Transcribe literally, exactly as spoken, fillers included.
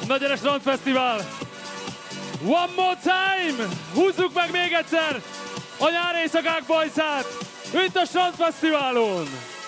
Na gyere, Strandfesztivál! One more time! Húzzuk meg még egyszer a nyári éjszakák bajszát! Itt a Strandfesztiválon!